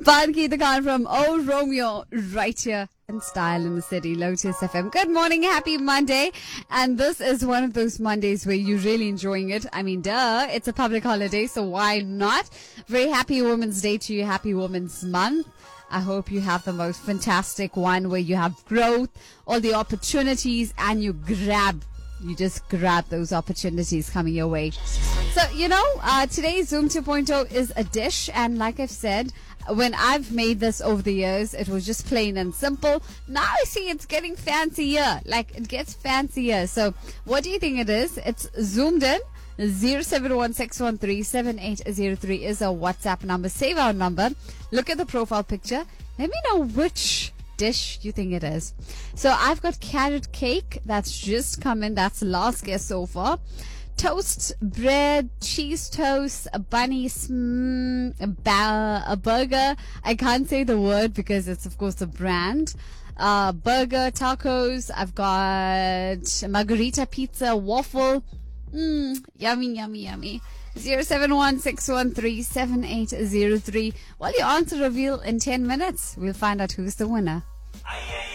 Banki the Khan from Old Romeo, right here in style in the city, Lotus FM. Good morning, happy Monday. And this is one of those Mondays where you're really enjoying it. I mean, duh, it's a public holiday, so why not? Very happy Women's Day to you, happy Women's Month. I hope you have the most fantastic one where you have growth, all the opportunities, and you just grab those opportunities coming your way. So, today's Zoom 2.0 is a dish. And like I've said, when I've made this over the years, it was just plain and simple. Now I see it's getting fancier. Like, it gets fancier. So, what do you think it is? It's zoomed in. 0716137803 is our WhatsApp number. Save our number. Look at the profile picture. Let me know which dish you think it is. So I've got carrot cake that's just come in. That's the last guess so far. Toast, bread, cheese toast, a bunny, a burger. I can't say the word because it's of course a brand. Burger, tacos. I've got margarita pizza, waffle. Yummy, yummy, yummy. 0716137803. Well, your answer reveal in 10 minutes. We'll find out who's the winner.